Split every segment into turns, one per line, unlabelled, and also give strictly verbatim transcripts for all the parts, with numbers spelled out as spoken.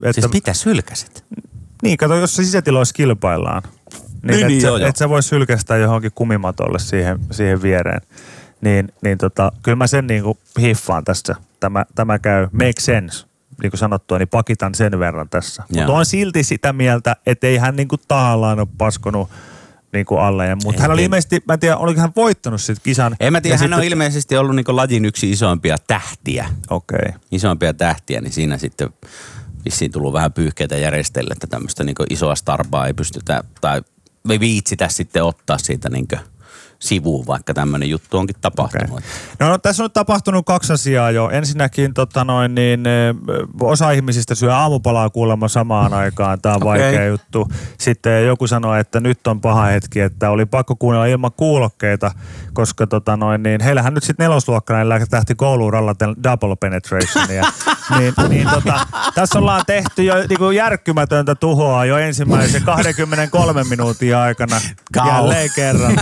Että, siis
mitä sylkäsit?
Niin, kato, jos se sisätiloissa kilpaillaan. Niin, niin, niin että et sä vois sylkästä johonkin kumimatolle siihen, siihen viereen. Niin, niin tota, kyllä mä sen niinku hiffaan tässä. Tämä, tämä käy make sense, niin kuin sanottua, niin pakitan sen verran tässä. Mutta on silti sitä mieltä, että ei hän niinku tahallaan ole paskonut niinku alle. Mutta hän oli ilmeisesti, mä en tiedä, oliko hän voittanut sit kisan.
En mä tiedä, hän
sitten
on ilmeisesti ollut niinku lajin yksi isoimpia tähtiä.
Okei. Okay.
Isoimpia tähtiä, niin siinä sitten vissiin tullut vähän pyyhkeitä järjestellä, että tämmöistä niinku isoa starbaa ei pystytä, tai ei viitsitä sitten ottaa siitä niinku sivuun, vaikka tämmöinen juttu onkin tapahtunut. Okay.
No, no tässä on tapahtunut kaksi asiaa jo. Ensinnäkin tota noin, niin, osa ihmisistä syö aamupalaa kuulemma samaan aikaan. Tämä on okay. Vaikea juttu. Sitten joku sanoi, että nyt on paha hetki, että oli pakko kuunnella ilman kuulokkeita, koska tota noin, niin, heillähän nyt sitten nelosluokkana lähti kouluun rallaten double penetrationia. niin, niin tota, tässä ollaan tehty jo niin kuin järkkymätöntä tuhoa jo ensimmäisen kaksikymmentäkolme minuutin aikana.
Kau.
Jälleen kerran.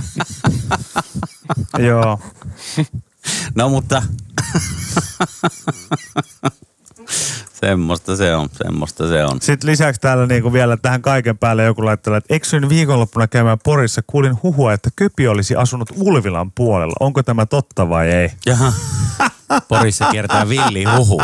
Joo.
No mutta semmoista se on, semmoista se on.
Sitten lisäksi täällä niinku vielä tähän kaiken päälle joku laittelee, että eksyin viikonloppuna käymään Porissa, kuulin huhua, että Köpi olisi asunut Ulvilan puolella. Onko tämä totta vai ei?
Jaha. Porissa kiertää villi huhu.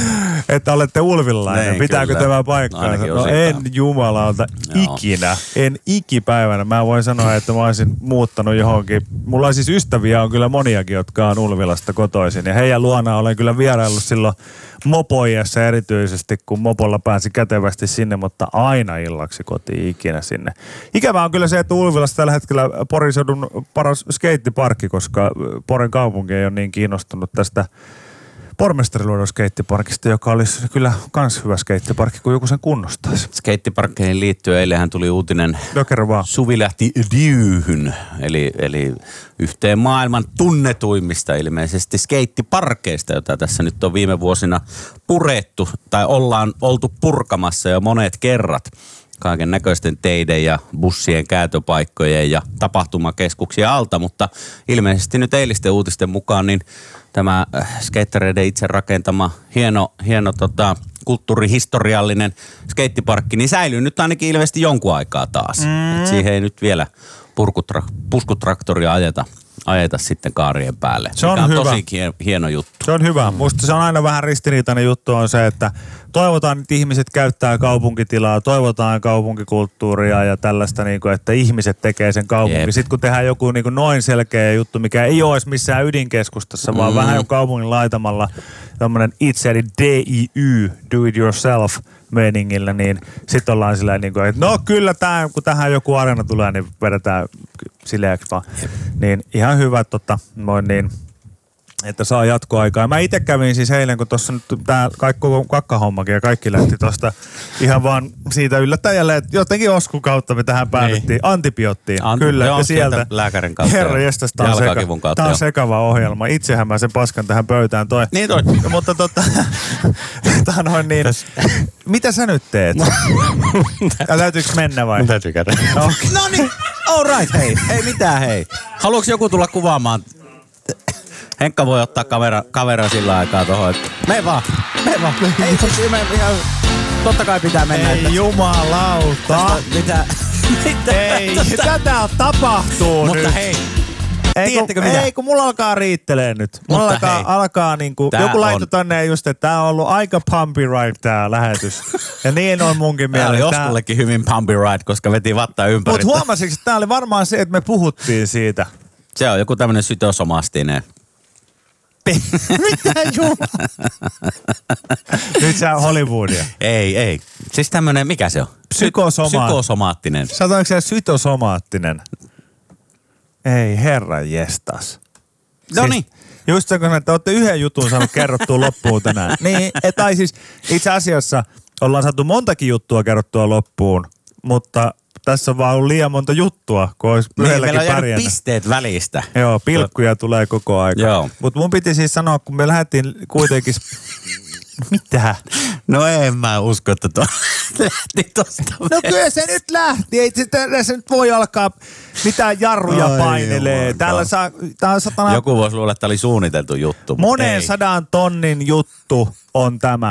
Että olette ulvilainen. Pitääkö kyllä tämä paikkaansa? No en jumalauta ikinä. En ikipäivänä. Mä voin sanoa, että mä olisin muuttanut johonkin. Mulla on siis ystäviä on kyllä moniakin, jotka on Ulvilasta kotoisin. Ja heidän luonaan olen kyllä vieraillut silloin mopoijassa erityisesti, kun mopolla pääsi kätevästi sinne, mutta aina illaksi kotiin ikinä sinne. Ikävää on kyllä se, että Ulvilassa tällä hetkellä Porin seudun paras skeittiparkki, koska Porin kaupunki ei ole niin kiinnostunut tästä pormestariluodon skeittiparkista, joka olisi kyllä kans hyvä skeittiparkki, kun joku sen kunnostaisi.
Skeittiparkkeihin liittyen eilenhän tuli uutinen.
No,
Suvi lähti Dyyhyn, eli, eli yhteen maailman tunnetuimmista ilmeisesti skeittiparkeista, jota tässä nyt on viime vuosina purettu, tai ollaan oltu purkamassa jo monet kerrat. Kaiken näköisten teiden ja bussien kääntöpaikkojen ja tapahtumakeskuksien alta, mutta ilmeisesti nyt eilisten uutisten mukaan niin tämä skeittereiden itse rakentama hieno, hieno tota, kulttuurihistoriallinen skeittiparkki, niin säilyy nyt ainakin ilmeisesti jonkun aikaa taas. Mm. Et siihen ei nyt vielä purkutra- puskutraktoria ajeta. ajeta sitten kaarien päälle.
Se on,
on
hyvä.
tosi hieno juttu.
Se on hyvä. Musta se on aina vähän ristiriitainen juttu on se, että toivotaan, että ihmiset käyttää kaupunkitilaa, toivotaan kaupunkikulttuuria ja tällaista, niin kuin, että ihmiset tekee sen kaupunki. Sitten kun tehdään joku niin kuin noin selkeä juttu, mikä ei ole edes missään ydinkeskustassa, vaan mm. vähän jo kaupungin laitamalla tämmöinen itse, eli D I Y, do it yourself, meiningillä, niin sitten ollaan sillä niin kuin, että no kyllä tämä, kun tähän joku arena tulee, niin vedetään sileäksi vaan. Jep. Niin ihan hyvä, tota, noin niin, että saa jatkoaikaa. Mä itse kävin siis eilen, kun tuossa nyt tää kaikki koko kakkahommakin ja kaikki lähti tuosta ihan vaan siitä yllättäjälle, että jotenkin Oskun kautta me tähän päädyttiin. Niin. Antibioottiin.
Anti-
kyllä.
Joo,
ja sieltä
lääkärin kautta.
Herra jestas, tää on, seka, tää on sekava ohjelma. Itsehän mä sen paskan tähän pöytään toi.
Niin toi.
Mutta tota, tota noin niin, mitä sä nyt teet? Ja täytyykö mennä vai?
Mun täytyy käydä.
Okay.
No niin, all right, hei. Hei mitään, hei. Haluatko joku tulla kuvaamaan? Henkka voi ottaa kamera, kamera sillä aikaa tohon, että mene vaan, mene vaan. Ei, siis me ihan, totta kai pitää mennä.
Ei että jumalauta.
Tästä, mitä, mitä?
Ei, tästä. Tätä tapahtuu
Mutta
nyt.
hei,
ei kun,
mitä?
Ei, kun mulla alkaa riittelee nyt. Mulla
Mutta
alkaa,
hei,
alkaa niinku, joku laittoi tänne just, että tää on ollut aika pumpy ride tää lähetys. Ja niin on munkin mielestä.
Tää oli Oskullekin hyvin pumpy ride, koska veti vattaa ympäri.
Mut huomasitko, että tää oli varmaan se, että me puhuttiin siitä.
Se on joku tämmönen sytosomastinen.
Mitä jumala? Nyt sä Hollywoodia.
Ei, ei. Siis tämmönen, mikä se on?
Psykosoma-
Psykosomaattinen.
Sanoinko se sytosomaattinen? Ei, herra jestas.
No niin.
Siis, just se, kun että olette yhden jutun saanut kerrottua loppuun tänään. Niin, tai siis itse asiassa ollaan saatu montakin juttua kerrottua loppuun, mutta tässä on vaan ollut liian monta juttua, kun olisi
niin,
yhdelläkin
meillä on
pärjännyt.
Pisteet välistä.
Joo, pilkkuja tulee koko ajan.
Joo.
Mutta mun piti siis sanoa, kun me lähdettiin kuitenkin... Mitä?
No en mä usko, että tuo lähti tosta.
No kyllä se nyt lähti. Ei se, se nyt voi alkaa mitään jarruja ai painelee. Täällä saa, tää on satana...
Joku voisi luulla, että tämä oli suunniteltu juttu.
Monen sadan tonnin juttu on tämä.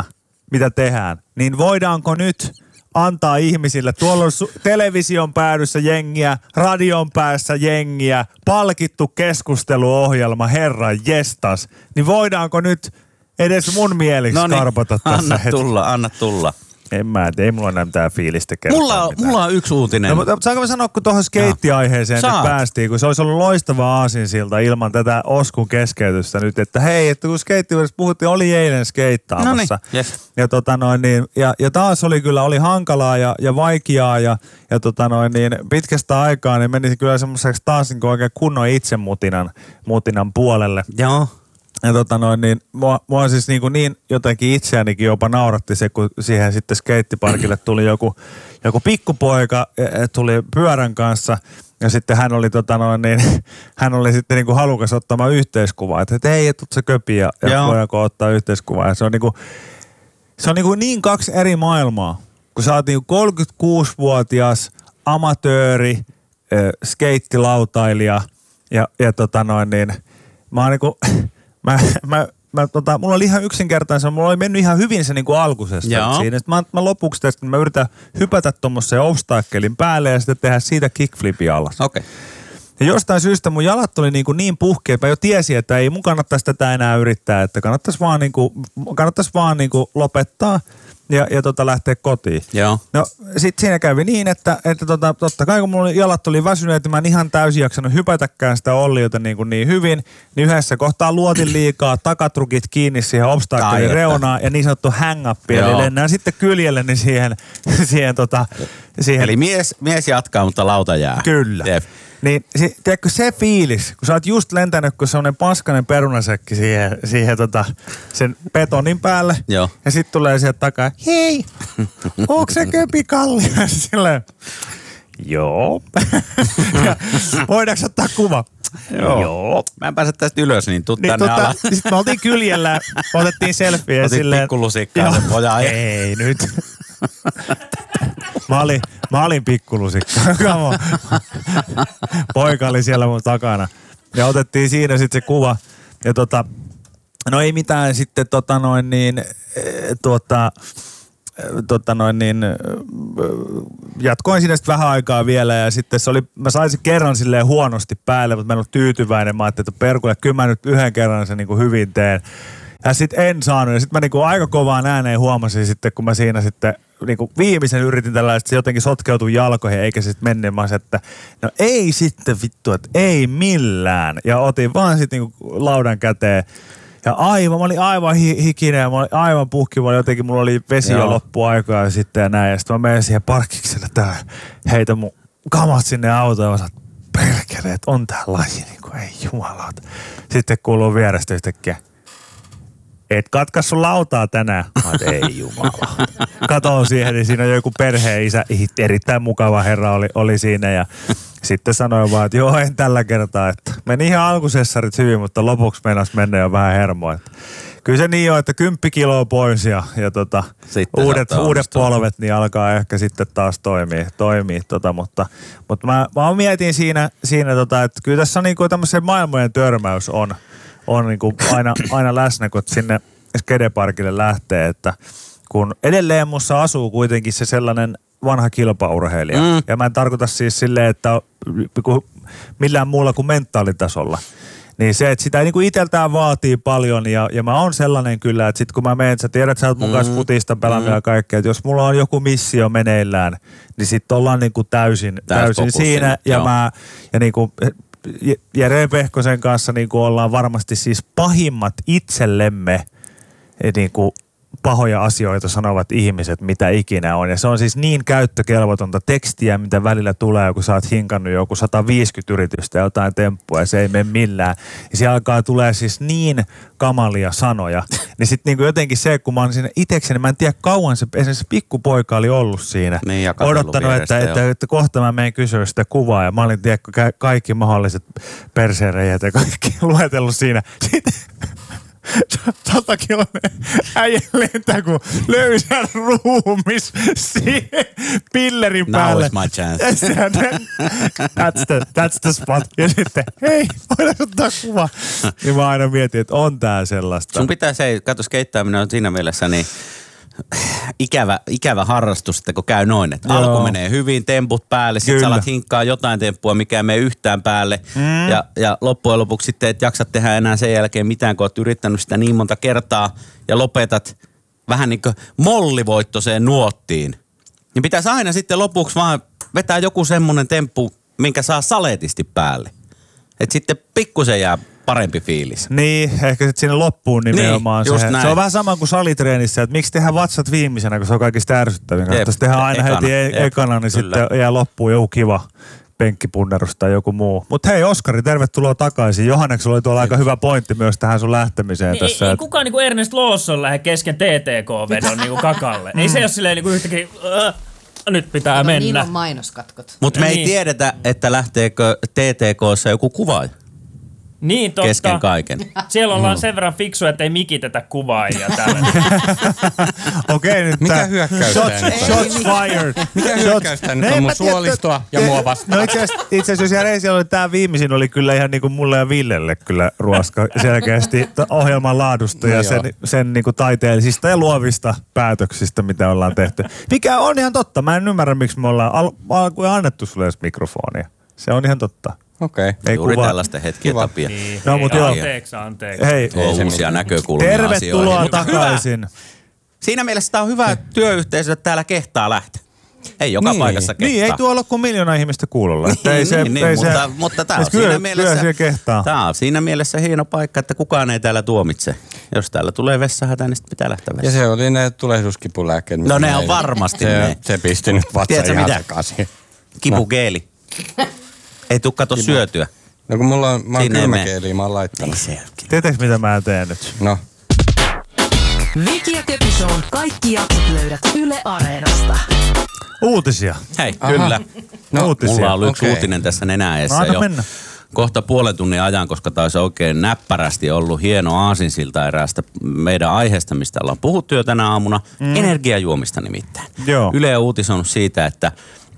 mitä tehdään, niin voidaanko nyt antaa ihmisille, tuolla on su- television päädyssä jengiä, radion päässä jengiä, palkittu keskusteluohjelma, herran jestas, niin voidaanko nyt edes mun mieliksi
Noniin,
karpata tässä
anna
hetki?
tulla, anna tulla.
En mä tiedä, ei mulla enää mitään fiilistä kertaa.
Mulla on, mulla on yksi uutinen.
No, mutta saanko mä sanoa, kun tuohon skeittiaiheeseen nyt päästiin, kun se olisi ollut loistava aasinsilta ilman tätä Oskun keskeytystä nyt, että hei, että kun skeittivuudesta puhuttiin, oli eilen skeittaamassa.
Noniin, yes.
Ja, tota noin, niin, ja, ja taas oli kyllä, oli hankalaa ja, ja vaikeaa ja, ja tota noin, niin, pitkästä aikaa niin menisi kyllä semmoiseksi taas niin oikein kunnon itsemutinan mutinan puolelle.
Joo.
Ja tota noin, niin mua, mua siis niin, niin jotenkin itseänikin jopa nauratti se, kun siihen sitten skeittiparkille tuli joku, joku pikkupoika, tuli pyörän kanssa ja sitten hän oli, tota noin, niin, hän oli sitten niin kuin halukas ottamaan yhteiskuvaa, että, että hei, etut sä köpi ja, ja voidaanko ottaa yhteiskuvaa. Ja se on, niin kuin, se on niin, kuin niin kaksi eri maailmaa, kun sä oot niin kuin kolmekymmentäkuusivuotias amatööri, äh, skeittilautailija ja, ja tota noin, niin mä oon niin kuin Mä, mä, mä, tota, mulla oli ihan yksinkertainen, mulla oli mennyt ihan hyvin se niinku alkuisesta siinä. Sitten mä, mä lopuksi tästä, mä yritän hypätä tuommoisen obstaakkelin päälle ja sitten tehdä siitä kickflipi alas.
Okei. Okay.
Ja jostain syystä mun jalat oli niinku niin puhkeet, että mä jo tiesin, että ei mun kannattaisi tätä enää yrittää, että kannattaisi vaan, niinku, kannattaisi vaan niinku lopettaa ja, ja tota lähteä kotiin.
Joo.
No sit siinä kävi niin, että, että tota, totta kai kun mulla jalat oli väsyneet, että mä en ihan täysin jaksanut hypätäkään sitä olliota niin, kuin niin hyvin, niin yhdessä kohtaa luotin liikaa, takatrukit kiinni siihen obstaakkelin reunaan ja niin sanottu hang-up, eli lennään sitten kyljelle niin siihen, siihen, tota, siihen.
Eli mies, mies jatkaa, mutta lauta jää.
Kyllä. Jep. Niin, se, tiedätkö se fiilis, kun sä oot just lentänyt, kun semmonen paskanen perunasäkki siihen, siihen tota, sen betonin päälle.
Joo.
Ja sit tulee sieltä takaa, hei, ootko se köpikalli? Silleen, joo. Voidaanko ottaa kuva?
Joo. Joo. Mä en pääse tästä ylös, niin tuu niin, tänne tota, alas.
Sitten me oltiin kyljellä, otettiin selfie.
Otit silleen, pikkulusikkaa sen pojaa.
Ei nyt. Mä olin, mä olin pikkulusikka. Poika oli siellä mun takana. Ja otettiin siinä sitten se kuva. Ja tota, no ei mitään sitten tota noin niin, tuota, tota noin niin, jatkoin siinä sitten vähän aikaa vielä ja sitten se oli, mä sain se kerran silleen huonosti päälle, mutta mä en ollut tyytyväinen. Mä ajattelin, että perkulle, kyllä mä nyt yhden kerran sen niin kuin hyvin teen. Ja sitten en saanut. Ja sitten mä niinku aika kovaan ääneen huomasin sitten, kun mä siinä sitten niinku viimeisen yritin tällaista, se jotenkin sotkeutui jalkoihin, eikä sitten mennyt. Mä sanoin, että no ei sitten vittu, että ei millään. Ja otin vaan sitten niinku laudan käteen. Ja aivan, mä olin aivan hi- hikinen ja mä olin aivan puhki. Mä jotenkin, mulla oli vesi jo loppuaikaa ja sitten ja näin. Ja sitten mä menen siihen parkkikselle täällä, heitän mun kamat sinne autoon ja mä sanoin, perkele, että on tää laji, niinku ei jumalauta. Sitten kuuluu vierestä yhtäkkiä. Et katkas sun lautaa tänään. Mä oon, ei jumala. Katoin siihen, niin siinä on joku perheen isä, erittäin mukava herra oli, oli siinä ja sitten sanoin vaan, että joo, en tällä kertaa. Että meni ihan alkusessarit hyvin, mutta lopuksi meinas mennä jo vähän hermoa. Että kyllä se niin on, että kymppi kiloa pois ja, ja tota, uudet, uudet polvet niin alkaa ehkä sitten taas toimia. toimia tota, mutta mutta mä, mä mietin siinä, siinä tota, että kyllä tässä on niin kuin tämmöisen maailmojen törmäys on. on niin kuin aina, aina läsnä, kun sinne skedeparkille lähtee, että kun edelleen musta asuu kuitenkin se sellainen vanha kilpaurheilija. Mm. Ja mä en tarkoita siis silleen, että millään muulla kuin mentaalitasolla. Niin se, että sitä niin kuin itseltään vaatii paljon ja, ja mä oon sellainen kyllä, että sit kun mä menen, sä tiedät, sä oot mun kanssa futista pelannut mm. ja kaikkea, että jos mulla on joku missio meneillään, niin sit ollaan niin kuin täysin, täysin siinä ja, mä, ja niin kuin Jere Pehkosen kanssa niin kuin ollaan varmasti siis pahimmat itsellemme niin kuin pahoja asioita sanovat ihmiset, mitä ikinä on. Ja se on siis niin käyttökelvotonta tekstiä, mitä välillä tulee, kun sä oot hinkannut joku sata viisikymmentä yritystä ja jotain temppua ja se ei mene millään. Ja siellä alkaa tulee siis niin kamalia sanoja. Niin sitten niin jotenkin se, kun mä oon siinä itekseni, mä en tiedä kauan se, esimerkiksi pikkupoika oli ollut siinä.
Niin,
odottanut, että, että, että kohta mä menen kysyä sitä kuvaa ja mä olin tiedätkö, kaikki mahdolliset persereijät ja kaikki luetellut siinä. Sitten sata kilometriä äijä lentää, kun löysän ruumis siihen pillerin päälle.
Now is my chance.
That's the, that's the spot. Ja sitten, hei, voidaan ottaa kuva. Niin mä aina mietin, että on tää sellaista.
Sun pitää se, katso skeittaaminen on siinä mielessä, niin ikävä, ikävä harrastus, että kun käy noin, että
Joo.
alku menee hyvin, temput päälle, sitten sä alat hinkkaa jotain temppua, mikä ei mene yhtään päälle. Mm. Ja, ja loppujen lopuksi sitten et jaksa tehdä enää sen jälkeen mitään, kun oot yrittänyt sitä niin monta kertaa ja lopetat vähän niin kuin mollivoittoiseen nuottiin. Niin pitäisi aina sitten lopuksi vaan vetää joku semmoinen temppu, minkä saa saletisti päälle. Että sitten pikkusen jää parempi fiilis.
Niin, ehkä sitten sinne loppuun nimenomaan
niin,
se. Se on vähän sama kuin salitreenissä, että miksi tehdään vatsat viimeisenä, kun se on kaikista ärsyttävin. Jos tehdään aina ekana, heti e- ekana, niin kyllä. Sitten jää loppuun joku kiva penkkipunnerus tai joku muu. Mutta hei Oskari, tervetuloa takaisin. Johanneksella oli tuolla aika hyvä pointti myös tähän sun lähtemiseen
niin,
tässä.
Ei, ei
et...
kukaan niinku Ernest Lawson lähde kesken T T K-vedon niinku kakalle. Ei se ole silleen niinku yhtäkkiä, äh, nyt pitää
no,
mennä.
Niin on mainoskatkot.
Mutta me
niin.
ei tiedetä, että lähteekö T T K:ssa joku kuvaaja.
Niin, totta.
Kesken kaiken.
Siellä ollaan mm. sen verran fiksu, että ei mikitetä kuvaajia täällä.
Okei, okay, nyt
mikä hyökkäys
shots, shots fired.
Mikä hyökkäys tänne on mun suolistoa ja mua vastaan?
No itse asiassa, jos Reisillä oli tää viimeisin, oli kyllä ihan niinku mulle ja Villelle kyllä ruoska selkeästi ohjelman laadusta no ja sen, sen niinku taiteellisista ja luovista päätöksistä, mitä ollaan tehty. Mikä on ihan totta. Mä en ymmärrä, miksi me ollaan al- alkuun annettu sulle edes mikrofonia. Se on ihan totta.
Okei.
Okay. Juuri kuva. Tällaista hetkiä tapia.
Niin,
no,
hei,
joo.
Anteeksi, anteeksi.
Hei,
tuo uusia näkökulmia
tervetuloa
asioihin.
takaisin.
Siinä mielessä tämä on hyvä työyhteisö, että täällä kehtaa lähteä. Ei joka
niin.
paikassa kehtaa.
Niin, ei tuolla ole kuin miljoona ihmistä kuulolla.
Niin,
ei se,
niin,
ei
niin,
se,
mutta, mutta tämä on
kyllä,
siinä mielessä,
kyllä kehtaa.
Tämä on siinä mielessä hieno paikka, että kukaan ei täällä tuomitse. Jos täällä tulee vessahätä, niin sitten pitää lähteä vessaan.
Ja se oli ne tulehduskipulääkkeet.
No ne on varmasti
se,
ne.
Se pisti nyt vatsa ihan sekaisin.
Kipugeeli. No. Ei tuu kato syötyä.
No kun mulla on, mä oon kylmäkeeliä, mä oon laittanut.
Tiedätkö mitä mä teen nyt?
No.
Viki ja Köpi Shown kaikki jaksot löydät Yle Areenasta.
Uutisia.
Hei, Aha. kyllä.
No, uutisia.
Mulla on yksi okay. uutinen tässä nenäessä
no,
jo.
Mennä.
Kohta puolen tunnin ajan, koska taisi oikein näppärästi ollut hieno aasinsilta eräästä meidän aiheesta, mistä ollaan puhuttu jo tänä aamuna. Mm. Energiajuomista nimittäin.
Joo.
Yle on uutisoinut siitä, että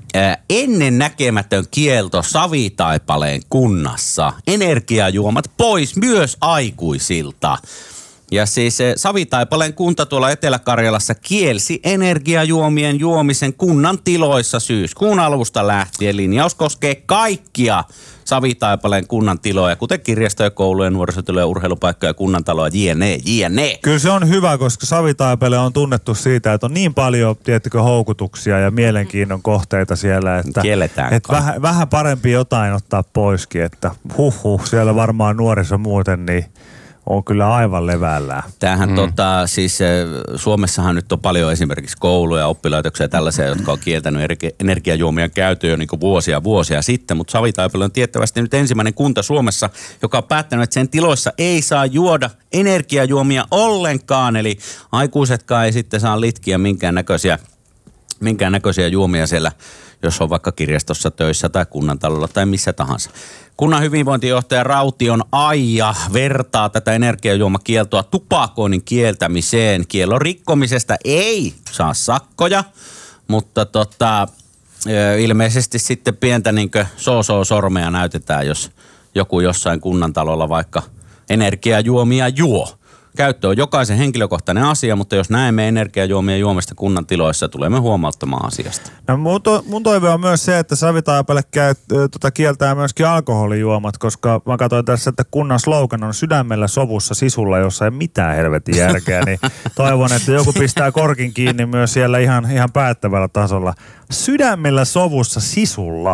ennen näkemätön kielto Savitaipaleen kunnassa. Energiajuomat pois myös aikuisilta. Ja siis Savitaipaleen kunta tuolla Etelä-Karjalassa kielsi energiajuomien juomisen kunnan tiloissa syyskuun alusta lähtien. Linjaus koskee kaikkia Savitaipaleen kunnan tiloja, kuten kirjastoja, kouluja, nuorisotiloja, urheilupaikkoja, kunnantaloja, jne, jne.
Kyllä se on hyvä, koska Savitaipale on tunnettu siitä, että on niin paljon, tiettikö, houkutuksia ja mielenkiinnon kohteita siellä, että, että vähän, vähän parempi jotain ottaa poiskin, että huh huh, siellä varmaan nuoriso muuten, niin on kyllä aivan levällään.
Tämähän mm. tota, siis Suomessahan nyt on paljon esimerkiksi kouluja, oppilaitoksia ja tällaisia, jotka on kieltänyt energiajuomien käytön jo niin kuin vuosia vuosia sitten, mutta Savitaipale on tiettävästi nyt ensimmäinen kunta Suomessa, joka on päättänyt, että sen tiloissa ei saa juoda energiajuomia ollenkaan, eli aikuisetkaan ei sitten saa litkiä minkäännäköisiä, minkäännäköisiä juomia siellä, jos on vaikka kirjastossa töissä tai kunnantalolla tai missä tahansa. Kunnan hyvinvointijohtaja Raution Aija vertaa tätä energiajuomakieltoa tupakoinnin kieltämiseen. Kiellon rikkomisesta ei saa sakkoja, mutta tota, ilmeisesti sitten pientä niinkö soo-soo-sormea näytetään, jos joku jossain kunnantalolla vaikka energiajuomia juo. Käyttö on jokaisen henkilökohtainen asia, mutta jos näemme energiajuomien juomista kunnan tiloissa, tulemme huomauttamaan asiasta.
No mun, to, mun toive on myös se, että Savitaipale käy, tota, kieltää myöskin alkoholijuomat, koska mä katsoin tässä, että kunnan slogan on sydämellä sovussa sisulla, jossa ei mitään helvetin järkeä, niin toivon, että joku pistää korkin kiinni myös siellä ihan, ihan päättävällä tasolla. Sydämellä sovussa sisulla.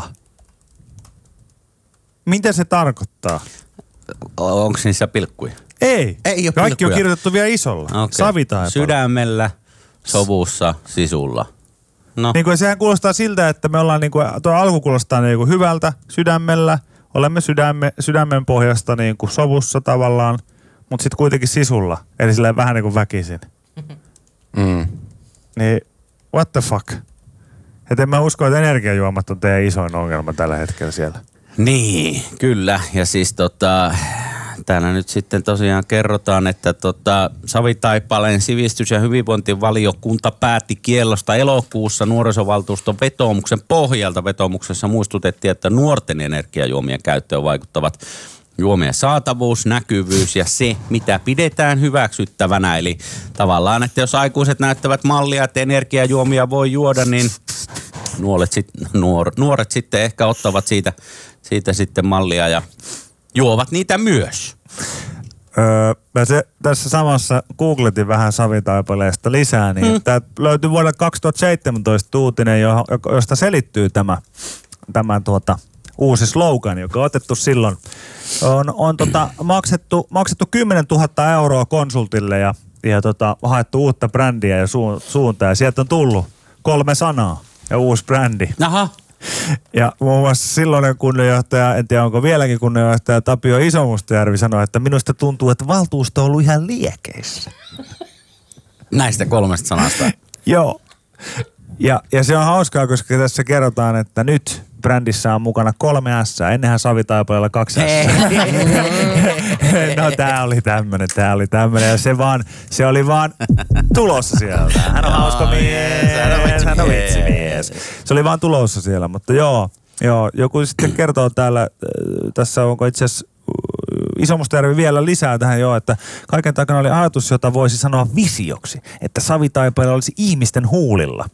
Mitä se tarkoittaa?
Onko niissä pilkkuja?
Ei.
Ei ole
Kaikki
pilkkuja.
on kirjoitettu vielä isolla. Okay. Savitaipale.
Sydämellä, sovussa, sisulla. No.
Niin kuin sehän kuulostaa siltä, että me ollaan, niin kuin, tuo alku kuulostaa niin kuin hyvältä sydämellä. Olemme sydämme, sydämen pohjasta niin kuin sovussa tavallaan, mutta sitten kuitenkin sisulla. Eli silleen vähän niin kuin väkisin.
Mm.
Niin what the fuck? Et en mä usko, että energiajuomat on teidän isoin ongelma tällä hetkellä siellä.
Niin, kyllä. Ja siis tota, täällä nyt sitten tosiaan kerrotaan, että tota, Savitaipaleen sivistys- ja hyvinvointivaliokunta päätti kiellosta elokuussa nuorisovaltuuston vetoomuksen pohjalta. Vetoomuksessa muistutettiin, että nuorten energiajuomien käyttöön vaikuttavat juomien saatavuus, näkyvyys ja se, mitä pidetään hyväksyttävänä. Eli tavallaan, että jos aikuiset näyttävät mallia, että energiajuomia voi juoda, niin nuoret, sit, nuor, nuoret sitten ehkä ottavat siitä, siitä sitten mallia ja juovat niitä myös.
Öö, mä se, tässä samassa googletin vähän Savitaipaleesta lisää, niin hmm. tämä löytyi vuonna kaksituhattaseitsemäntoista uutinen, josta selittyy tämä, tämä tuota, uusi slogan, joka on otettu silloin. On, on tota, maksettu, maksettu kymmenen tuhatta euroa konsultille ja, ja tota, haettu uutta brändiä ja su, suuntaa. Ja sieltä on tullut kolme sanaa ja uusi brändi.
Aha.
Ja muun muassa silloinen kunnanjohtaja, en tiedä onko vieläkin kunnanjohtaja, Tapio Iso-Mustajärvi sanoi, että minusta tuntuu, että valtuusto on ollut ihan liekeissä.
Näistä kolmesta sanasta.
Joo. Ja, ja se on hauskaa, koska tässä kerrotaan, että nyt brändissä on mukana kolme S. Ennenhän Savitaipaleella kaksi S. No tää oli tämmönen, tää oli tämmönen. Ja se vaan, se oli vaan tulossa sieltä. Hän on hauska mies, hän on vitsimies. Se oli vaan tulossa siellä, mutta joo. Joo, joku sitten kertoo täällä, tässä onko itse asiassa Iso-Mustajärvi vielä lisää tähän jo, että kaiken takana oli ajatus, jota voisi sanoa visioksi, että Savitaipale olisi ihmisten huulilla.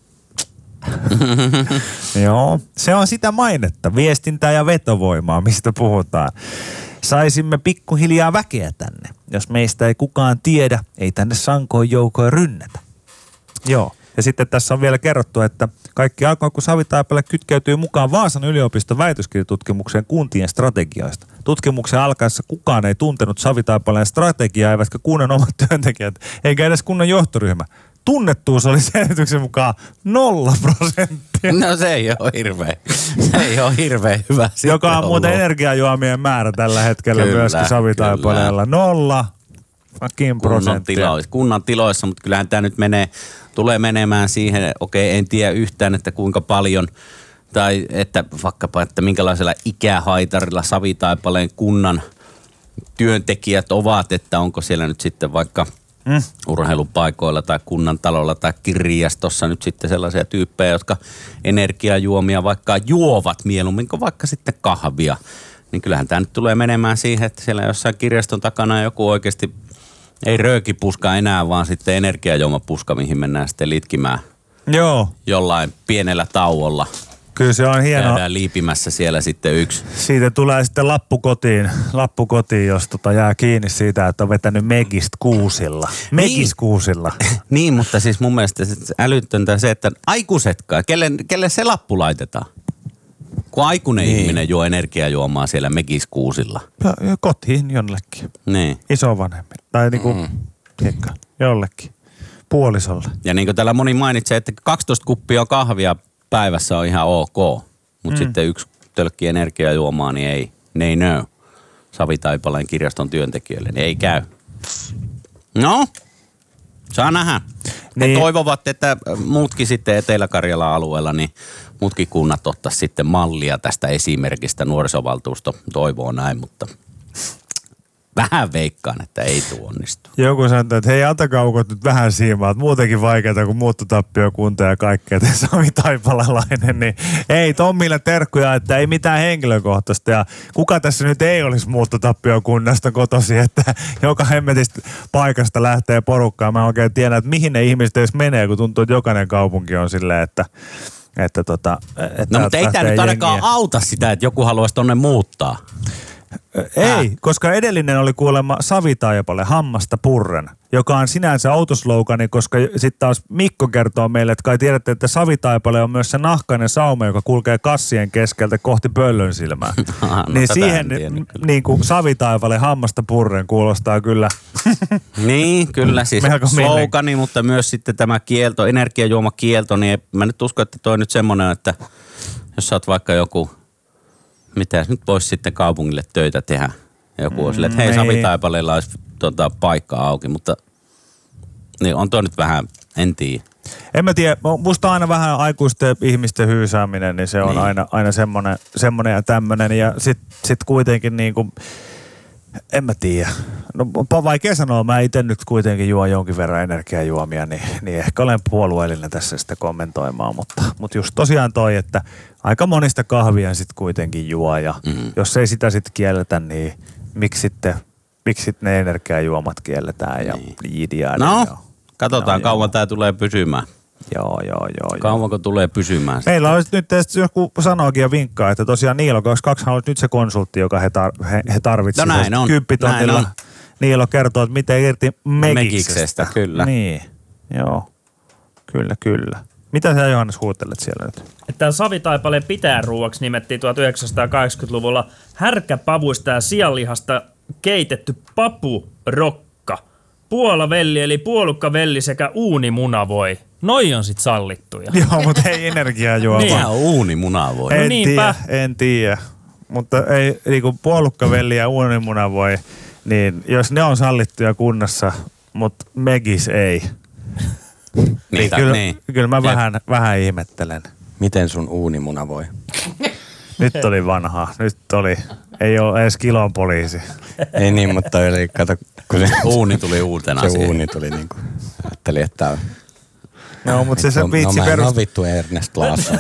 Joo, se on sitä mainetta, viestintää ja vetovoimaa, mistä puhutaan. Saisimme pikkuhiljaa väkeä tänne. Jos meistä ei kukaan tiedä, ei tänne sankoin joukoin rynnätä. Joo, ja sitten tässä on vielä kerrottu, että kaikki alkoi, kun Savitaipale kytkeytyy mukaan Vaasan yliopiston väitöskirjatutkimukseen kuntien strategioista. Tutkimuksen alkaessa kukaan ei tuntenut Savitaipaleen strategiaa, eivätkä kunnan omat työntekijät, eikä edes kunnan johtoryhmä. Tunnettuus oli selvityksen mukaan nolla prosenttia.
No se ei ole hirveä. Se ei ole hirveä hyvä.
Joka on muuten energiajuomien määrä tällä hetkellä kyllä, myöskin Savitaipaleella. Nolla fucking prosenttia.
Kunnan, tilo, kunnan tiloissa, mutta kyllähän tämä nyt menee, tulee menemään siihen, okei en tiedä yhtään, että kuinka paljon, tai että vaikkapa, että minkälaisella ikähaitarilla Savitaipaleen kunnan työntekijät ovat, että onko siellä nyt sitten vaikka Mm. urheilupaikoilla tai kunnan talolla tai kirjastossa nyt sitten sellaisia tyyppejä, jotka energiajuomia vaikka juovat mieluummin kuin vaikka sitten kahvia. Niin kyllähän tämä nyt tulee menemään siihen, että siellä jossain kirjaston takana joku oikeasti ei röökipuska enää, vaan sitten energiajuomapuska, mihin mennään sitten litkimään.
Joo.
Jollain pienellä tauolla.
Kyllä se on hienoa.
Käydään liipimässä siellä sitten yksi.
Siitä tulee sitten lappu kotiin, lappu kotiin jos tota jää kiinni siitä, että on vetänyt Megist kuusilla. Megist kuusilla.
Niin, mutta siis mun mielestä älyttöntä se, että aikuisetkaan, kelle, kelle se lappu laitetaan? Kun aikuinen niin. ihminen juo energiajuomaa siellä Megist kuusilla.
Kotiin jollekin.
Niin.
Isovanhemmille. Tai niinku, mm. tiedätkö, jollekin. Puolisolle.
Ja niin kuin täällä moni mainitsee, että kaksitoista kuppia kahvia päivässä on ihan ok, mutta mm. sitten yksi tölkki energiajuomaa, niin ei, ne ei know. Savitaipaleen kirjaston työntekijöille, niin ei käy. No, saa nähdä. Niin. He toivovat, että muutkin sitten Etelä-Karjalan alueella, niin muutkin kunnat ottaisivat sitten mallia tästä esimerkistä. Nuorisovaltuusto toivoo näin, mutta vähän veikkaan, että ei tuo onnistu.
Joku sanoo, että hei, antakaa ukot nyt vähän siimaa, että muutenkin vaikeaa kuin muuttotappiokunta ja kaikkea, että Savitaipalelainen, niin ei Tommille terkkuja, että ei mitään henkilökohtaista ja kuka tässä nyt ei olisi muuttotappiokunnasta kotosi, että joka hemmetistä paikasta lähtee porukkaan. Mä en oikein tiedä, että mihin ne ihmiset edes menee, kun tuntuu, että jokainen kaupunki on silleen, että että tota, että
no mutta ei tämä nyt ainakaan auta sitä, että joku haluaisi tonne muuttaa.
Ei, Hä? koska edellinen oli kuulemma Savitaipale hammasta purren, joka on sinänsä outoslogani, koska sitten taas Mikko kertoo meille, että kai tiedätte, että Savitaipale on myös se nahkainen sauma, joka kulkee kassien keskeltä kohti pöllön silmää. no, niin siihen niin kuin Savitaipale hammasta purren kuulostaa kyllä.
Niin, kyllä siis slogani, mutta myös sitten tämä kielto, energiajuomakielto, niin mä nyt uskon, että toi nyt semmoinen, että jos sä oot vaikka joku mitä nyt voisi sitten kaupungille töitä tehdä. Joku on silleen, että hei, Savitaipaleella olisi tota, paikka auki, mutta niin on toi nyt vähän, en tiedä.
En mä tiedä, musta aina vähän aikuisten ihmisten hyysääminen, niin se on niin. aina, aina semmoinen, semmoinen ja tämmöinen. Ja sit, sit kuitenkin niinku, en mä tiedä. No vaikea sanoa, mä itse nyt kuitenkin juon jonkin verran energiajuomia, niin, niin ehkä olen puolueellinen tässä sitä kommentoimaan. Mutta, mutta just tosiaan toi, että aika monista kahvia sit kuitenkin juo ja mm-hmm. jos ei sitä sitten kielletä, niin miksi sitten, miksi sitten ne energiajuomat kielletään ja jidiaa.
No,
ja,
katsotaan
no,
kauan tämä tulee pysymään.
Joo, joo, joo.
Kauanko tulee pysymään?
Meillä olisi nyt tietysti joku sanoakin ja vinkkaa, että tosiaan Niilo kaksikymmentäkaksi on nyt se konsultti, joka he, tar- he, he tarvitsivat.
No näin on.
Kymppitonnilla
Näin on.
Niilo kertoo, että miten irti Megiksestä.
Megiksestä, kyllä.
Niin, joo. Kyllä, kyllä. Mitä sä Johannes huutelet siellä nyt?
Tämä savitaipaleen pitäjänruuaksi nimettiin tuhatyhdeksänsataakahdeksankymmentäluvulla härkäpavuista ja sianlihasta keitetty papurokka, puolavelli eli puolukkavelli sekä uunimunavoi. Noi on sit sallittuja.
Joo, mutta ei energiajuoma.
Niin.
Sehän on uunimuna voi.
En
No niinpä.
tiedä, en tiedä. Mutta ei, niinku puolukkavelli ja uunimuna voi, niin jos ne on sallittuja kunnassa, mutta Megis ei.
Niin,
Niin,
tai-
kyllä,
niin.
kyllä mä
Jep.
vähän, vähän ihmettelen.
Miten sun uunimuna voi?
Nyt oli vanhaa. Nyt oli. Ei ole edes kilon poliisi.
Ei niin, mutta oli, kato, kun se,
Uuni tuli uutena
se
siihen.
uuni tuli niinku, ajattelin, että on.
No, mutta se, se
no,
viitsi
no, mä en
perustaa.
ole vittu Ernest Larsson.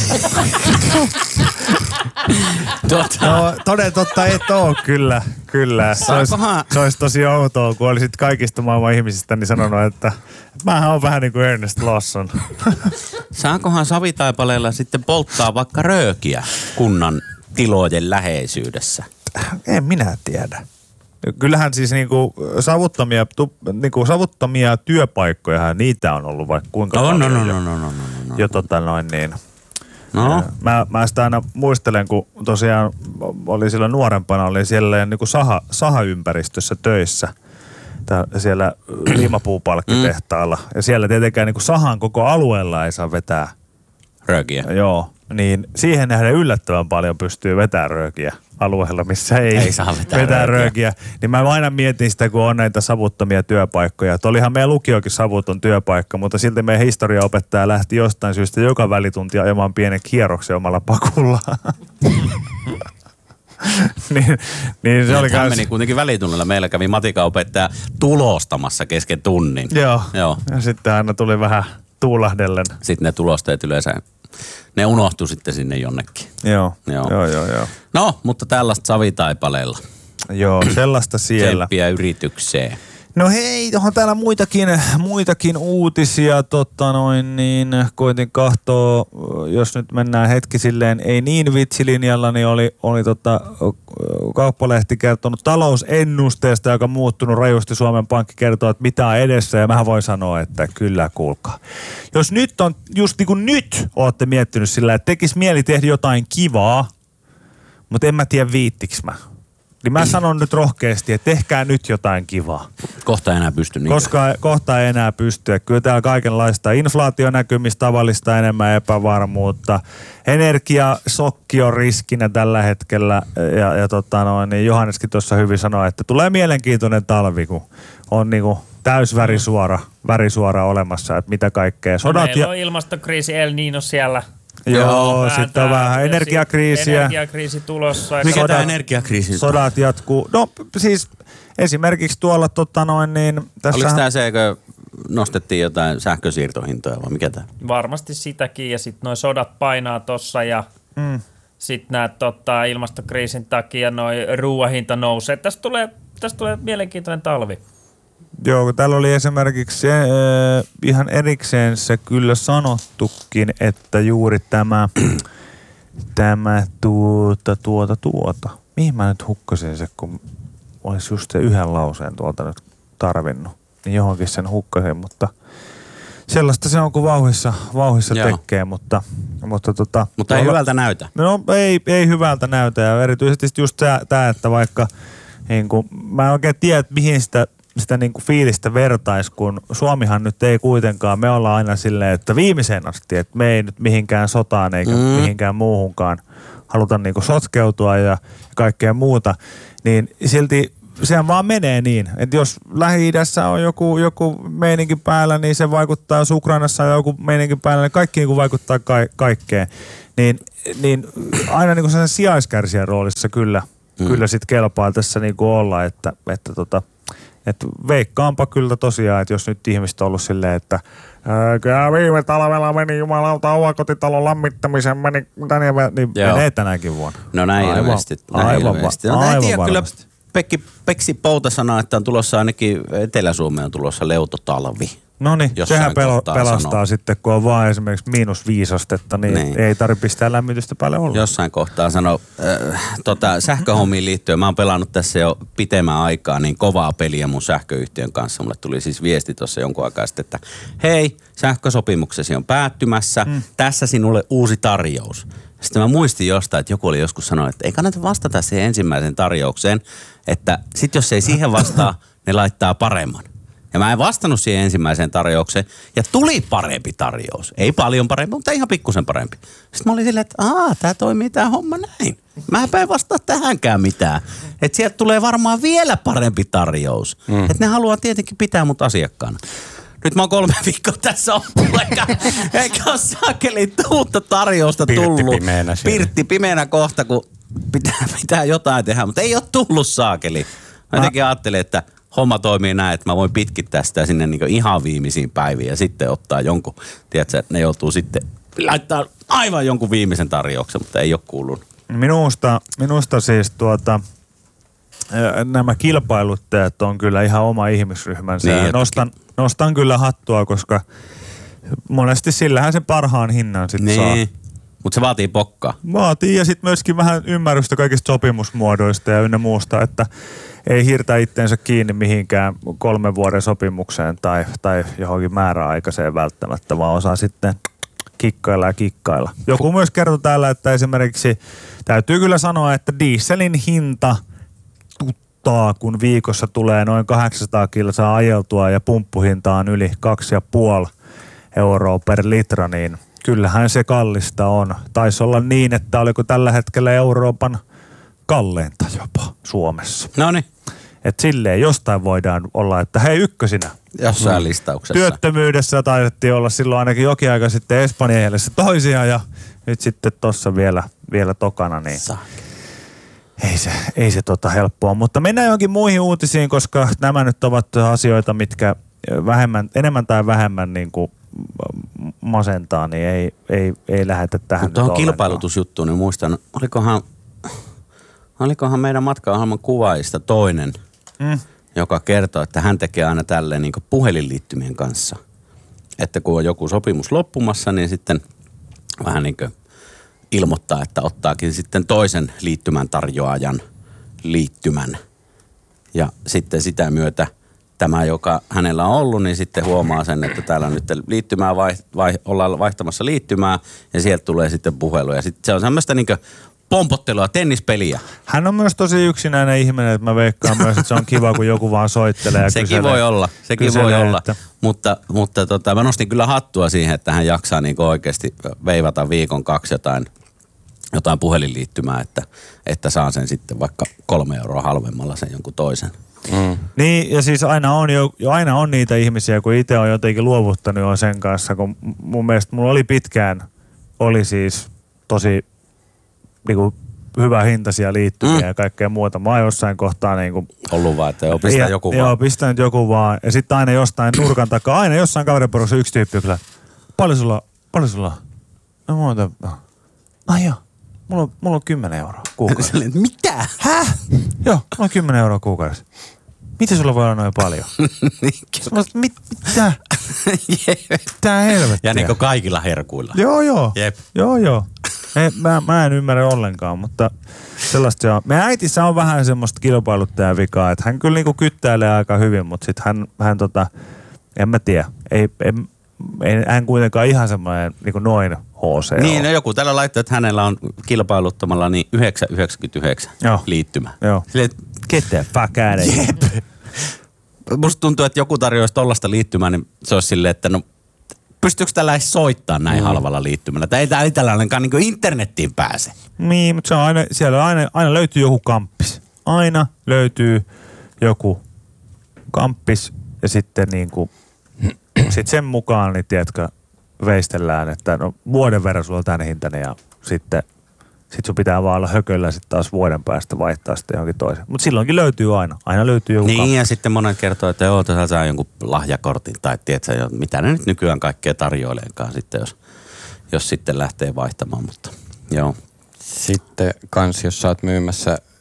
Tuota,
No, toden totta et oo kyllä. Kyllä. Se olisi,
Saakohan-
se olisi tosi outoa, kun olisit kaikista maailman ihmisistä niin sanonut, että, että mähän on vähän niin kuin Ernest Lawson.
saakohan savitaipaleella sitten polttaa vaikka röökiä kunnan tilojen läheisyydessä?
En minä tiedä. Kyllähän siis niinku savuttomia, tu, niinku savuttomia työpaikkoja, niitä on ollut vaikka kuinka
No, no,
paljon
no,
jo,
no, no, no, no, no.
jo tota noin niin.
No,
Mä, mä sitä aina muistelen, kun tosiaan oli silloin nuorempana, oli siellä niin kuin saha, sahaympäristössä töissä. Tää, siellä liimapuupalkkitehtaalla. Ja siellä tietenkään niin kuin sahan koko alueella ei saa vetää.
röökiä.
Joo, niin siihen nähden yllättävän paljon pystyy vetämään röökiä alueella, missä ei,
Ei saa vetää
vetää
röökiä.
röökiä. Niin mä aina mietin sitä, kun on näitä savuttomia työpaikkoja. Että olihan meidän lukiokin savuton työpaikka, mutta silti meidän historiaopettaja lähti jostain syystä joka välitunti ajamaan pienen kierroksen omalla pakullaan. niin, niin se oli
Hän
kans...
meni kuitenkin välitunnilla. Meillä kävi matikaopettaja tulostamassa kesken tunnin.
Joo.
Joo.
Ja sitten aina tuli vähän tuulahdellen.
Sitten ne tulosteet yleensä, ne unohtui sitten sinne jonnekin.
Joo,
Joo.
joo, joo. joo.
No, mutta tällaista savitaipaleella.
Joo, sellaista siellä.
Tsemppiä yritykseen.
No hei, onhan täällä muitakin, muitakin uutisia, tota noin, niin koitin katsoa, jos nyt mennään hetki silleen, ei niin vitsilinjalla, niin oli, oli tota, Kauppalehti kertonut talousennusteesta, joka on muuttunut rajusti. Suomen Pankki kertoo, että mitä on edessä, ja mä voin sanoa, että kyllä kuulkaa. Jos nyt on, just niin kuin nyt ootte miettinyt sillä, että tekisi mieli tehdä jotain kivaa, mutta en mä tiedä viittiks mä. Niin mä sanon nyt rohkeasti, että tehkää nyt jotain kivaa.
Kohta ei enää pysty niitä.
Koska kohta ei enää pysty. Kyllä täällä kaikenlaista inflaationäkymistä, tavallista enemmän epävarmuutta. Energiasokki on riskinä tällä hetkellä. Ja, ja tota noin, niin Johanneskin tuossa hyvin sanoi, että tulee mielenkiintoinen talvi, kun on niinku täysvärisuora värisuora olemassa, että mitä kaikkea. Sodat
Meillä
ja...
on ilmastokriisi El Niño siellä.
Joo,
Vähän
sitten on
tää-
vähän
ja
energiakriisiä.
Energiakriisi tulossa.
Mikä
Sodat-
tämä energiakriisi?
Sodat jatkuu. No siis esimerkiksi tuolla tota noin niin... Tässä
Oliko tämä se, kun nostettiin jotain sähkösiirtohintoja vai mikä tämä?
Varmasti sitäkin ja sitten noi sodat painaa tossa ja
Mm.
sitten nämä tota, ilmastokriisin takia noi ruoahinta nousee. Tästä tulee, tästä tulee mielenkiintoinen talvi.
Joo, kun täällä oli esimerkiksi äh, ihan erikseen se kyllä sanottukin, että juuri tämä, tämä tuota, tuota, tuota. Mihin mä nyt hukkasin se, kun olisi just se yhden lauseen tuolta nyt tarvinnut. Niin johonkin sen hukkasin, mutta sellaista se on, kun vauhissa, vauhissa
Joo.
tekee, mutta, mutta, tota,
Mutta ei
tuolla-
hyvältä näytä.
No ei, ei hyvältä näytä ja erityisesti just tämä, että vaikka niin kuin, mä en oikein tiedä, että mihin sitä, sitä niin kuin fiilistä vertaisi, kun Suomihan nyt ei kuitenkaan, me ollaan aina silleen, että viimeiseen asti, että me ei nyt mihinkään sotaan eikä mm. mihinkään muuhunkaan haluta niin kuin sotkeutua ja kaikkea muuta, niin silti sehän vaan menee niin, että jos Lähi-idässä on joku, joku meininki päällä, niin se vaikuttaa, jos Ukrainassa on joku meininki päällä, niin kaikki niin kuin vaikuttaa ka- kaikkeen. Niin, niin aina niin kuin sen sijaiskärsijän roolissa kyllä, mm. kyllä sit kelpaa tässä niin kuin olla, että, että, tota, että veikkaanpa kyllä tosiaan, että jos nyt ihmiset on ollut silleen, että ää, kyllä viime talvella meni jumalauta omakotitalon lämmittämiseen, meni tänne, niin
Joo.
menee tänäkin vuonna.
No näin
Aivan-
ilmeisesti. Näin
aivan,
ilmeisesti.
va-
No, en
aivan
tiedä kyllä,
varmasti.
Pekki, Peksi Pouta sanoo, että on tulossa ainakin Etelä-Suomeen on tulossa leutotalvi.
No niin,
Jossain
sehän pelo,
kohtaa
pelastaa
sanoo.
sitten, kun on vaan esimerkiksi miinus viisi astetta, niin,
Niin.
ei tarvitse pistää lämmitystä päälle olla.
Jossain kohtaa sanoo, äh, tota, sähköhommiin liittyen, mä oon pelannut tässä jo pitemmän aikaa niin kovaa peliä mun sähköyhtiön kanssa. Mulle tuli siis viesti tuossa jonkun aikaa sitten, että hei, sähkösopimuksesi on päättymässä, mm. tässä sinulle uusi tarjous. Sitten mä muistin jostain, että joku oli joskus sanonut, että ei kannata vastata siihen ensimmäiseen tarjoukseen, että sit jos ei siihen vastaa, ne laittaa paremman. Ja mä en vastannut siihen ensimmäiseen tarjoukseen ja tuli parempi tarjous. Ei paljon parempi, mutta ihan pikkusen parempi. Sitten mä olin silleen, että aah, tää toimii tää homma näin. Mä en vastaa tähänkään mitään. Että sieltä tulee varmaan vielä parempi tarjous. Mm. Että ne haluaa tietenkin pitää mut asiakkaana. Nyt mä oon kolme viikkoa tässä ollut, eikä, eikä ole saakeli uutta tarjousta tullut.
Pirtti pimeänä siellä.
Pirtti pimeänä kohta, kun pitää, pitää jotain tehdä, mutta ei ole tullut saakeli. Mä jotenkin ajattelin, että homma toimii näin, että mä voin pitkittää sitä sinne niin ihan viimeisiin päiviin ja sitten ottaa jonkun, tiedätkö, ne joutuu sitten laittaa aivan jonkun viimeisen tarjouksen, mutta ei ole kuulunut.
Minusta, minusta siis tuota, nämä kilpailuttajat on kyllä ihan oma ihmisryhmänsä.
Niin,
ja nostan, nostan kyllä hattua, koska monesti sillähän sen parhaan hinnan sitten saa.
Niin, mutta se vaatii pokkaa.
Vaatii ja sitten myöskin vähän ymmärrystä kaikista sopimusmuodoista ja ynnä muusta, että ei hirtä itteensä kiinni mihinkään kolmen vuoden sopimukseen tai, tai johonkin määräaikaiseen välttämättä, vaan osaa sitten kikkailla ja kikkailla. Joku myös kertoi täällä, että esimerkiksi täytyy kyllä sanoa, että dieselin hinta tuttaa, kun viikossa tulee noin kahdeksansataa kilsaa ajeltua ja pumppuhinta on yli kaksi pilkku viisi euroa per litra, niin kyllähän se kallista on. Taisi olla niin, että oliko tällä hetkellä Euroopan kalleinta jopa Suomessa.
No niin.
Että silleen jostain voidaan olla, että hei ykkösinä.
Jossain mm. listauksessa.
Työttömyydessä taidettiin olla silloin ainakin jokin aika sitten Espanjan jäljessä toisia ja nyt sitten tossa vielä, vielä tokana. Niin ei se, ei se tota helppoa, mutta mennään johonkin muihin uutisiin, koska nämä nyt ovat asioita, mitkä vähemmän, enemmän tai vähemmän niin kuin masentaa, niin ei, ei, ei lähetä tähän.
Mutta tuohon kilpailutusjuttuun, niin muistan, olikohan, olikohan meidän matka-ohjelman kuvaajista toinen, mm. joka kertoo, että hän tekee aina tälleen niin kuin puhelinliittymien kanssa. Että kun on joku sopimus loppumassa, niin sitten vähän niin kuin ilmoittaa, että ottaakin sitten toisen liittymän tarjoajan liittymän. Ja sitten sitä myötä tämä, joka hänellä on ollut, niin sitten huomaa sen, että täällä nyt liittymää vai, vai, ollaan vaihtamassa liittymää ja sieltä tulee sitten puhelu. Ja sitten se on semmoista niin kuin pompottelua, tennispeliä.
Hän on myös tosi yksinäinen ihminen, että mä veikkaan myös, että se on kiva, kun joku vaan soittelee ja
Sekin
kyselee.
voi olla, sekin
kyselee,
voi olla.
että
Mutta, mutta tota, mä nostin kyllä hattua siihen, että hän jaksaa niin oikeasti veivata viikon kaksi jotain, jotain puhelinliittymää, että, että saa sen sitten vaikka kolme euroa halvemmalla sen jonkun toisen.
Mm. Niin, ja siis aina on, jo, aina on niitä ihmisiä, kun itse on jotenkin luovuttanut jo sen kanssa, kun mun mielestä mulla oli pitkään, oli siis tosi niinku hyvä hintaisia liittymiä mm. ja kaikkea muuta. Mä oon jossain kohtaa niinku
ollut vaan, että joo, pistää joku vaan.
Joo, pistää nyt joku vaan. Ja sitten aina jostain nurkan takaa, aina jossain kaveriporukassa yksi tyyppi kyllä. Paljon sulla, paljon sulla? No mulla on, ai joo, mulla on, mulla on kymmenen euroa kuukaudessa.
Mitä?
Häh? Joo, mulla on kymmenen euroa kuukaudessa. Miten sulla voi olla noin paljon? Mit, mitä? Mitä helvettiä?
Ja niin kuin kaikilla herkuilla.
Joo, joo.
Jep.
Joo, joo. Ei, mä, mä en ymmärrä ollenkaan, mutta sellaista se on. Meidän äitissä on vähän semmoista kilpailuttajan vikaa, että hän kyllä niinku kyttäilee aika hyvin, mutta sitten hän, hän tota, en mä tiedä, ei, ei, ei hän kuitenkaan ihan semmoinen niinku noin H C.
Niin, no joku täällä laittaa, että hänellä on kilpailuttamalla niin yhdeksän yhdeksänkymmentäyhdeksän
Joo.
liittymä.
Joo.
Silleen,
Get the fuck out of here.
Jep. Musta tuntuu, että joku tarjoaisi tollaista liittymää, niin se olisi silleen, että no pystyykö tällä edes soittaa näin mm. halvalla liittymällä? Tai ei täällä itselläänkaan niin internettiin pääse.
Niin, mutta se on aina, siellä aina, aina löytyy joku kamppis. Aina löytyy joku kamppis ja sitten niinku, sit sen mukaan, niin tiedätkö, veistellään, että no vuoden verran sulla on tän hintainen ja sitten sit sun pitää vaan olla hököllä sitten taas vuoden päästä vaihtaa sitten johonkin toisen. Mutta silloinkin löytyy aina. Aina löytyy joku
Niin
kamppis.
ja sitten monet kertoo, että joo, tässä saa jonkun lahjakortin tai tiedätkö, mitä ne nyt nykyään kaikkea tarjoileenkaan sitten, jos, jos sitten lähtee vaihtamaan, mutta joo.
Sitten kans, jos sä oot myymässä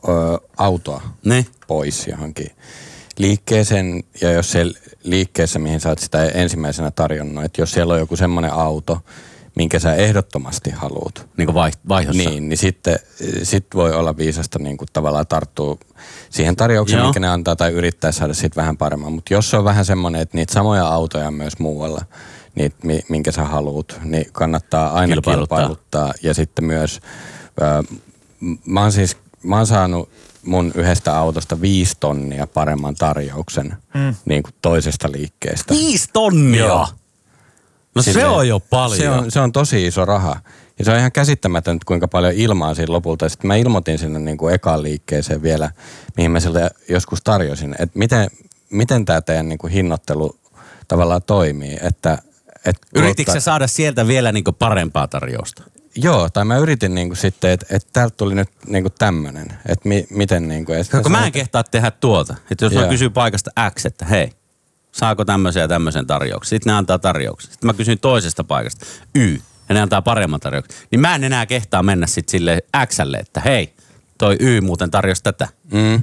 ö, autoa
Ne?
pois johonkin liikkeeseen, ja jos siellä liikkeessä, mihin sä oot sitä ensimmäisenä tarjonnut, että jos siellä on joku semmoinen auto, minkä sä ehdottomasti haluut.
Niin kuin vaihdossa.
Niin, niin sitten sit voi olla viisasta niin kuin tavallaan tarttua siihen tarjoukseen,
Joo.
minkä ne antaa, tai yrittää saada siitä vähän paremmin. Mutta jos on vähän semmoinen, että niitä samoja autoja on myös muualla, niitä, minkä sä haluut, niin kannattaa aina
Kilpailuttaa.
kilpailuttaa. Ja sitten myös, ö, mä oon siis, mä oon saanut mun yhdestä autosta viisi tonnia paremman tarjouksen mm. niin kuin toisesta liikkeestä.
Viisi tonnia!
Joo.
No se
Silleen,
on jo paljon.
Se on, se on tosi iso raha. Ja se on ihan käsittämätön, kuinka paljon ilmaa siinä lopulta. Sitten mä ilmoitin sinne niin kuin ekaan liikkeeseen vielä, mihin mä siltä joskus tarjosin, että miten, miten tämä teidän niin kuin hinnoittelu tavallaan toimii. Että, et
Yrititkö
tuottaa...
sä saada sieltä vielä niinku parempaa tarjousta?
Joo, tai mä yritin niin kuin sitten, että, että täältä tuli nyt niin kuin tämmöinen. Että mi, miten niin kuin...
Kun mä en kehtaa tehdä tuota. Että jos mä
Joo.
kysyn paikasta X, että hei, saako tämmöisen ja tämmöisen tarjouksen? Sitten ne antaa tarjouksen. Sitten mä kysyn toisesta paikasta Y, ja ne antaa paremman tarjouksen. Niin mä en enää kehtaa mennä sitten sille X:lle, että hei, toi Y muuten tarjosi tätä.
Mm.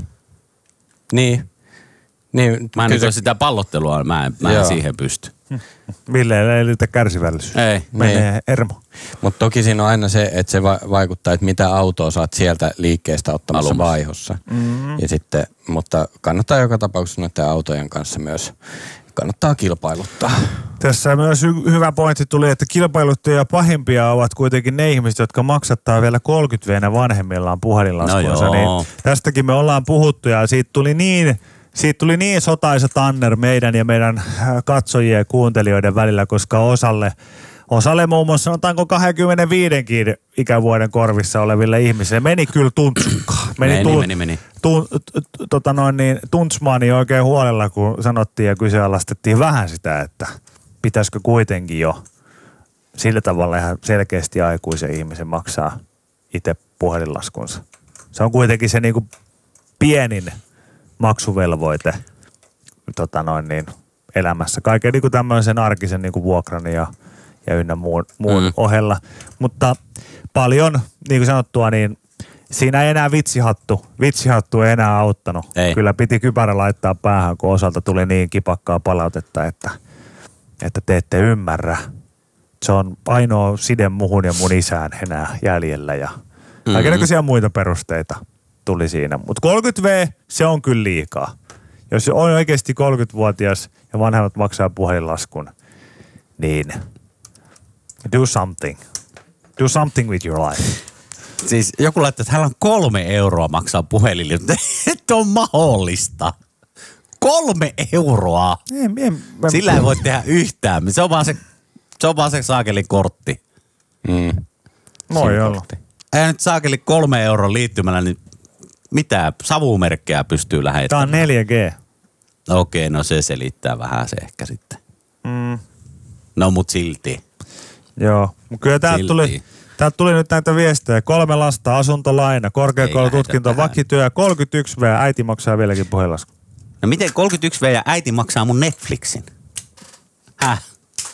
Niin. niin.
Mä en
kyllä
nyt ole sitä pallottelua, mä en, mä en
Joo.
siihen pysty.
Ville ei riitä kärsivällisyys.
Ei.
Menee ermo.
Mutta toki siinä on aina se, että se va- vaikuttaa, että mitä autoa saat sieltä liikkeestä ottamassa
Alumassa.
vaihossa. Mm-hmm. Ja sitten, mutta kannattaa joka tapauksessa noiden autojen kanssa myös, kannattaa kilpailuttaa.
Tässä myös hy- hyvä pointti tuli, että kilpailuttajia pahimpia ovat kuitenkin ne ihmiset, jotka maksattaa vielä kolmekymmentä vuotta vanhemmillaan puhelinlaskunsa.
No joo.
Niin tästäkin me ollaan puhuttu ja siitä tuli niin... Siitä tuli niin sotaisa tanner meidän ja meidän katsojien ja kuuntelijoiden välillä, koska osalle, osalle muun muassa sanotaanko kaksikymmentäviidenkin ikävuoden korvissa oleville ihmisille meni kyllä tuntsukkaa.
Meni,
tu-
meni, meni.
Tu- t- tota noin niin, tuntsmaani oikein huolella, kun sanottiin ja kyseenalaistettiin vähän sitä, että pitäisikö kuitenkin jo sillä tavalla ihan selkeästi aikuisen ihmisen maksaa itse puhelinlaskunsa. Se on kuitenkin se niinku pienin maksuvelvoite tota noin niin, elämässä. Kaiken niin kuin tämmöisen arkisen niin kuin vuokran ja, ja ynnä muun, muun mm. ohella. Mutta paljon, niin kuin sanottua, niin siinä ei enää vitsihattu. Vitsihattu ei enää auttanut.
Ei.
Kyllä piti kypärä laittaa päähän, kun osalta tuli niin kipakkaa palautetta, että, että te ette ymmärrä. Se on ainoa side muhun ja mun isään enää jäljellä ja mm-hmm. kaikenlaisia muita perusteita tuli siinä. Mutta kolmekymmentä vuotta, se on kyllä liikaa. Jos on oikeasti kolmekymmentävuotias ja vanhemmat maksaa puhelinlaskun, niin do something. Do something with your life.
Siis joku laittaa, että hänellä on kolme euroa maksaa puhelille. Että on mahdollista. Kolme euroa.
En, en, en,
Sillä ei voi tehdä yhtään. Se on vaan se, se, on vaan se saakelin kortti.
Mm.
Voi olla.
Ei nyt saakeli kolme euron liittymällä, niin mitä savumerkkejä pystyy
Tämä
lähettämään?
on neljä G.
Okei, no se selittää vähän se ehkä sitten.
Mm,
No mut silti.
joo, mutta kyllä täältä
Silti.
tuli, täältä tuli nyt näitä viestejä. Kolme lasta, asuntolaina, korkeakoulututkinto,
Ei lähetä
vakityö, kolmekymmentäyksi vuotta, äiti maksaa vieläkin puhelinlaskun.
No miten kolmekymmentäyksi vuotta ja äiti maksaa mun Netflixin? Häh?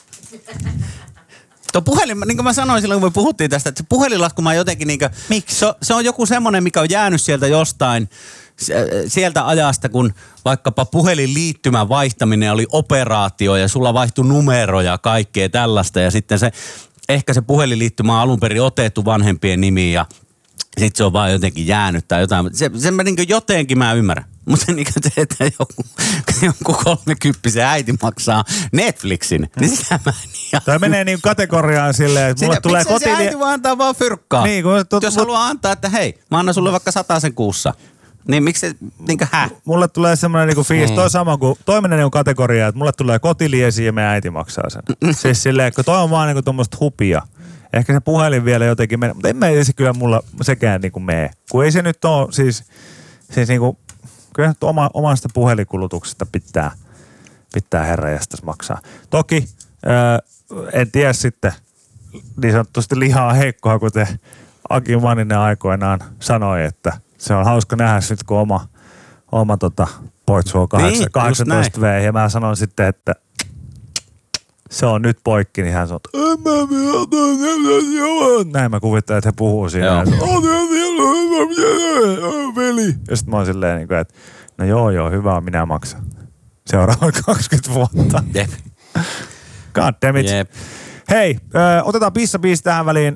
Tuo puhelin, niin kuin mä sanoin silloin, kun me puhuttiin tästä, että se puhelinlasku mä jotenkin niin kuin, miksi? Se, se on joku semmoinen, mikä on jäänyt sieltä jostain, sieltä ajasta, kun vaikkapa puhelinliittymän vaihtaminen oli operaatio ja sulla vaihtui numeroja ja kaikkea tällaista ja sitten se, ehkä se puhelinliittymä on alun perin otettu vanhempien nimiin ja sitten se on vaan jotenkin jäänyt tai jotain. Se, sen mä niin kuin jotenkin mä ymmärrän. Mutta niin kuin se, että joku, joku kolmekymppisen äiti maksaa Netflixin, niin sitä mä en ihan...
Tämä menee niin kategoriaan silleen, että mulle
Sitä,
tulee
miksei se
kotiin...
äiti vaan antaa vaan fyrkkaa?
Niin, kun, tot,
Jos
mut,
haluaa antaa, että hei, mä annan sulle vaikka sataisen kuussa, niin miksi se, niinkö hä?
mulle tulee semmoinen niinku fiilis, toi sama kuin, toi menee niinku kategoriaan, että mulle tulee kotiliesi ja meidän äiti maksaa sen. Siis silleen, kun toi on vaan niinku tommoista hupia. Ehkä se puhelin vielä jotenkin menee, mutta ei se kyllä mulla sekään niinku mene. Kun ei se nyt ole, siis, siis niinku, kyllä nyt oma, omasta puhelinkulutuksesta pitää, pitää herranjestas maksaa. Toki, ää, en tiedä sitten, niin sanotusti lihaa heikkoa, kuten Aki Maninen aikoinaan sanoi, että se on hauska nähdä sitten, kun oma, oma tota, poitsu on
Niin, just
kahdeksantoista vuotta ja mä sanon sitten, että se on nyt poikki, niin hän sanoo, että näin mä kuvittelen, että he puhuu siinä. Ja, veli. Ja sit mä oon silleen, että no joo joo, hyvä, minä maksan. Seuraavan kaksikymmentä vuotta.
Jep.
God damn it.
Jep.
Hei, ö, otetaan pissabiisi tähän väliin.